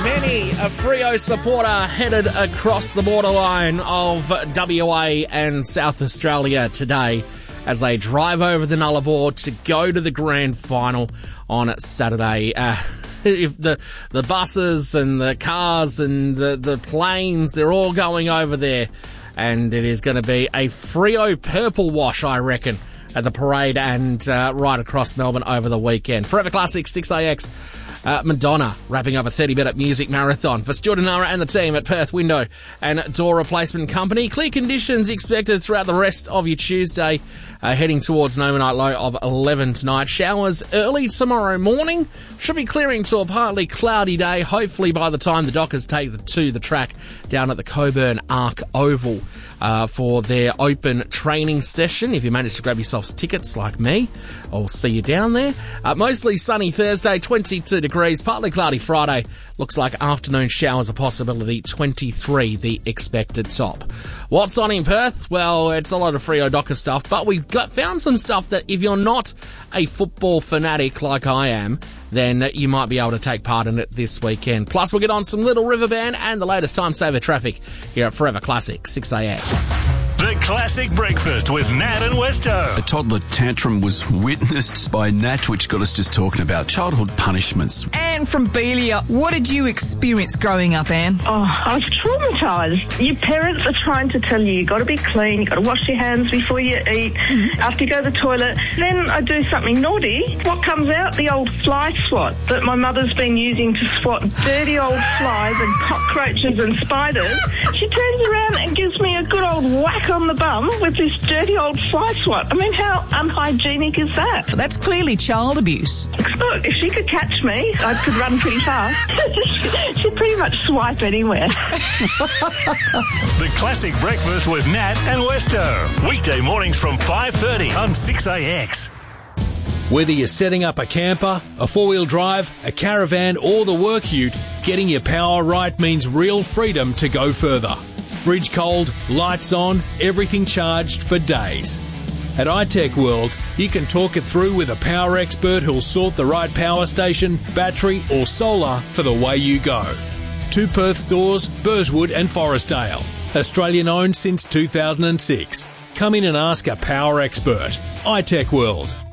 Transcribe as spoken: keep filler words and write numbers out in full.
Many a Freo supporter headed across the borderline of W A and South Australia today as they drive over the Nullarbor to go to the grand final on Saturday. Uh, if the the buses and the cars and the, the planes, they're all going over there. And it is going to be a Freo purple wash, I reckon, at the parade and uh, right across Melbourne over the weekend. Forever Classic, six A X. Uh, Madonna wrapping up a thirty-minute music marathon for Stuart and Nara and the team at Perth Window and Door Replacement Company. Clear conditions expected throughout the rest of your Tuesday, uh, heading towards an overnight low of eleven tonight. Showers early tomorrow morning. Should be clearing to a partly cloudy day, hopefully by the time the Dockers take the, to the track down at the Coburn Arc Oval uh, for their open training session. If you manage to grab yourselves tickets like me, I'll see you down there. Uh, mostly sunny Thursday, twenty-two degrees. Partly cloudy Friday. Looks like afternoon showers a possibility. twenty-three the expected top. What's on in Perth? Well, it's a lot of Freo Docker stuff, but we've got found some stuff that if you're not a football fanatic like I am, then you might be able to take part in it this weekend. Plus, we'll get on some Little River Band and the latest time saver traffic here at Forever Classic, six A X. The Classic Breakfast with Nat and Westo. A toddler tantrum was witnessed by Nat, which got us just talking about childhood punishments. Anne from Belia, what did you experience growing up, Anne? Oh, I was traumatised. Your parents are trying to tell you you've got to be clean, you've got to wash your hands before you eat, mm-hmm. after you go to the toilet. Then I do something naughty. What comes out? The old fly swat that my mother's been using to swat dirty old flies and cockroaches and spiders. She turns around and gives me a good old whack on the bum with this dirty old fly swat. I mean, how unhygienic is that? That's clearly child abuse. Look, if she could catch me, I could run pretty fast. She'd pretty much swipe anywhere. The Classic Breakfast with Nat and Westo. Weekday mornings from five thirty on six A X. Whether you're setting up a camper, a four-wheel drive, a caravan or the work ute, getting your power right means real freedom to go further. Fridge cold, lights on, everything charged for days. At iTech World, you can talk it through with a power expert who'll sort the right power station, battery or solar for the way you go. Two Perth stores, Burswood and Forestdale. Australian owned since two thousand six. Come in and ask a power expert. iTech World.